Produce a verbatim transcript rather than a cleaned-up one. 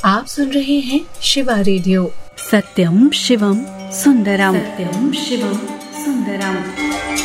आप सुन रहे हैं शिवा रेडियो। सत्यम शिवम सुंदरम। सत्यम शिवम